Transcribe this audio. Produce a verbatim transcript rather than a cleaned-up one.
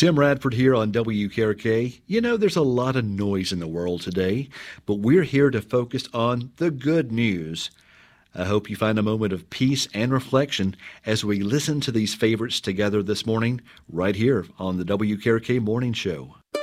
Tim Radford here on W K R K. You know, there's a lot of noise in the world today, but we're here to focus on the good news. I hope you find a moment of peace and reflection as we listen to these favorites together this morning, right here on the W K R K Morning Show.